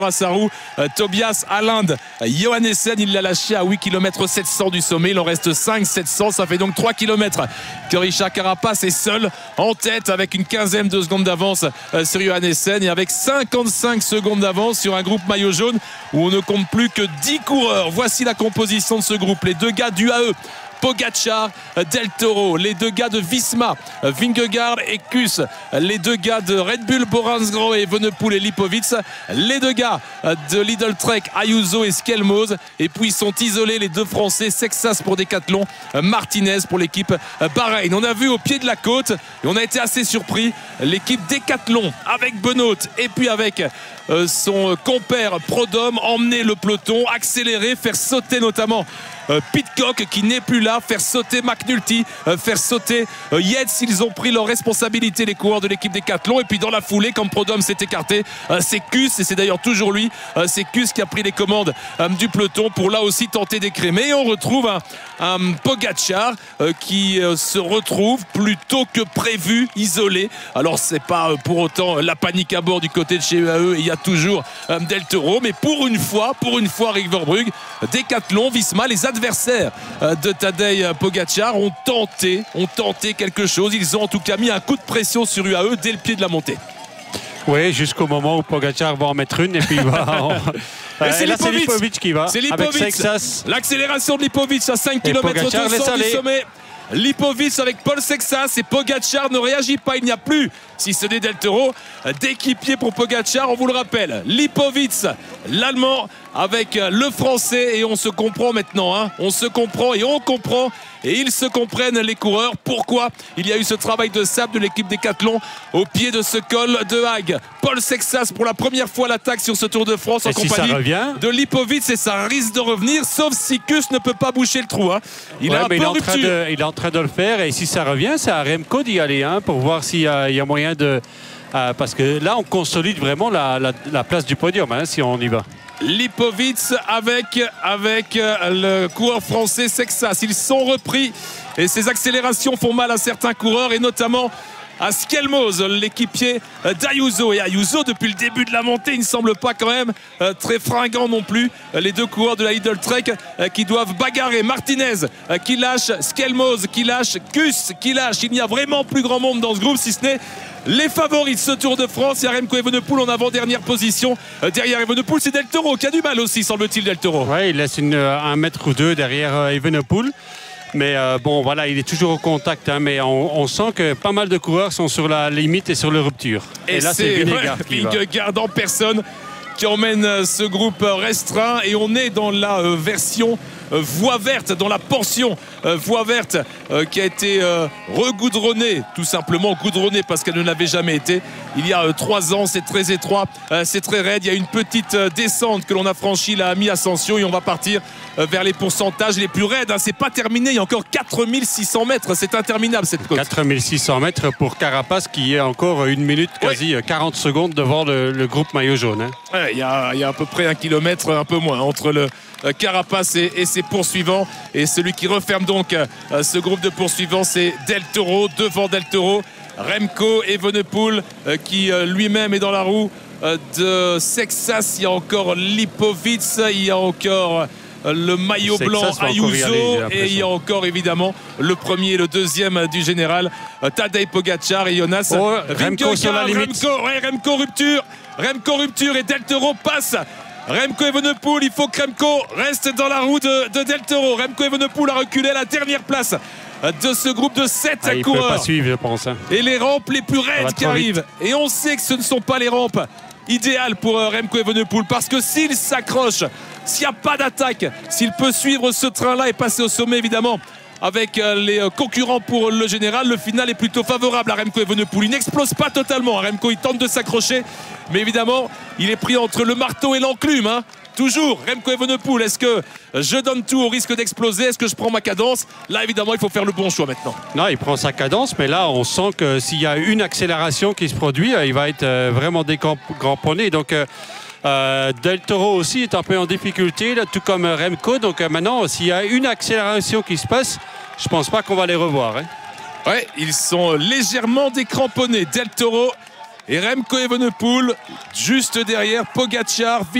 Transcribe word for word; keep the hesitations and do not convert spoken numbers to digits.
à sa roue, euh, Tobias Haaland Johannesen, il l'a lâché à huit kilomètres sept cents du sommet. Il en reste cinq sept cents, ça fait donc trois kilomètres que Richard Carapace est seul en tête avec une quinzaine de secondes d'avance euh, sur Johannesen et avec cinquante-cinq secondes d'avance sur un groupe maillot jaune où on ne compte plus que dix coureurs. Voici la composition de ce groupe. Les deux gars du A E, Pogacar, Del Toro, les deux gars de Visma, Vingegaard et Kuss, les deux gars de Red Bull, Bora-Hansgrohe et Evenepoel et Lipovic, les deux gars de Lidl Trek, Ayuso et Skelmose, et puis ils sont isolés les deux Français, Sexas pour Decathlon, Martinez pour l'équipe Bahreïn. On a vu au pied de la côte, et on a été assez surpris, l'équipe Decathlon avec Benoît et puis avec son compère Prodhomme emmener le peloton, accélérer, faire sauter notamment Pidcock qui n'est plus là, faire sauter McNulty, faire sauter Yates. Ils ont pris leurs responsabilités, les coureurs de l'équipe Decathlon, et puis dans la foulée, quand Prodhomme s'est écarté, c'est Kuss, et c'est d'ailleurs toujours lui, c'est Kuss qui a pris les commandes du peloton pour là aussi tenter d'écrémer. Et on retrouve un, un Pogacar qui se retrouve plutôt que prévu isolé. Alors c'est pas pour autant la panique à bord du côté de chez U A E, il y a toujours Del Toro, mais pour une fois, pour une fois Rick Verbrugge, Decathlon, Visma, les adversaires de Tadej Pogacar ont tenté, ont tenté quelque chose. Ils ont en tout cas mis un coup de pression sur U A E dès le pied de la montée. Oui, jusqu'au moment où Pogacar va en mettre une et puis il va en... Et c'est Lipovic. Lipovic qui va. C'est Lipovic. L'accélération de Lipovic à cinq kilomètres deux cents du sommet. Lipovic avec Paul Sexas, et Pogacar ne réagit pas. Il n'y a plus, si ce n'est Del Toro, d'équipier pour Pogacar. On vous le rappelle, Lipovic, l'Allemand avec le Français, et on se comprend maintenant, hein. On se comprend et on comprend, et ils se comprennent les coureurs. Pourquoi il y a eu ce travail de sable de l'équipe Decathlon au pied de ce col de Hague. Paul Sexas pour la première fois l'attaque sur ce Tour de France en et compagnie si de Lipovic, et ça risque de revenir, sauf si Kuss ne peut pas boucher le trou, hein. Il ouais, a un peu il est, en rupture. train de, il est en train de le faire, et si ça revient, c'est à Remco d'y aller, hein, pour voir s'il y a, il y a moyen de... Euh, parce que là, on consolide vraiment la, la, la place du podium, hein, si on y va. Lipovic avec, avec le coureur français Sexas. Ils sont repris et ces accélérations font mal à certains coureurs, et notamment à Skelmose, l'équipier d'Ayuso. Et Ayuso, depuis le début de la montée, il ne semble pas quand même euh, très fringant non plus. Les deux coureurs de la Lidl Trek euh, qui doivent bagarrer. Martinez euh, qui lâche, Skelmose qui lâche, Kuss qui lâche. Il n'y a vraiment plus grand monde dans ce groupe, si ce n'est les favoris de ce Tour de France. Il y a Remco Evenepoel en avant-dernière position. Euh, derrière Evenepoel, c'est Del Toro qui a du mal aussi, semble-t-il, Del Toro. Oui, il laisse une, un mètre ou deux derrière euh, Evenepoel. Mais euh, bon, voilà, il est toujours au contact, hein, mais on, on sent que pas mal de coureurs sont sur la limite et sur la rupture. Et, et là, c'est Vingegaard ouais, qui Vingegaard en personne qui emmène ce groupe restreint, et on est dans la euh, version euh, voie verte, dans la portion euh, voie verte euh, qui a été euh, regoudronnée, tout simplement goudronnée parce qu'elle ne l'avait jamais été il y a euh, trois ans. C'est très étroit, euh, c'est très raide. Il y a une petite euh, descente que l'on a franchie là à mi-ascension, et on va partir euh, vers les pourcentages les plus raides, hein. C'est pas terminé, il y a encore quatre mille six cents mètres, c'est interminable cette côte. quatre mille six cents mètres pour Carapace qui est encore une minute, quasi oui. quarante secondes devant le, le groupe maillot jaune, hein. Ouais, il y a, il y a à peu près un kilomètre, un peu moins, entre le euh, Carapace et, et ses poursuivants. Et celui qui referme donc euh, ce groupe de poursuivants, c'est Del Toro. Devant Del Toro, Remco Evenepoel euh, qui euh, lui-même est dans la roue euh, de Sexas. Il y a encore Lipovic, il y a encore euh, le maillot Sexas blanc Ayuso, et il y a encore évidemment le premier et le deuxième du général, euh, Tadej Pogacar et Jonas oh, Remco sur la limite. Remco, ouais, Remco rupture. Remco rupture et Del Toro passe. Remco Evenepoel, il faut que Remco reste dans la roue de, de Del Toro. Remco Evenepoel a reculé à la dernière place de ce groupe de sept ah, il coureurs. Il peut pas suivre, je pense, hein. Et les rampes les plus raides qui arrivent. Vite. Et on sait que ce ne sont pas les rampes idéales pour Remco Evenepoel, parce que s'il s'accroche, s'il n'y a pas d'attaque, s'il peut suivre ce train-là et passer au sommet, évidemment, avec les concurrents pour le général, le final est plutôt favorable à Remco Evenepoel. Il n'explose pas totalement. Remco, il tente de s'accrocher, mais évidemment, il est pris entre le marteau et l'enclume, hein. Toujours Remco Evenepoel. Est-ce que je donne tout au risque d'exploser? Est-ce que je prends ma cadence? Là, évidemment, il faut faire le bon choix maintenant. Non, il prend sa cadence, mais là, on sent que s'il y a une accélération qui se produit, il va être vraiment décramponné. Donc, Euh, Del Toro aussi est un peu en difficulté, là, tout comme Remco. Donc euh, maintenant, s'il y a une accélération qui se passe, je pense pas qu'on va les revoir, hein. Ouais, ils sont légèrement décramponnés. Del Toro et Remco Evenepoel juste derrière Pogacar.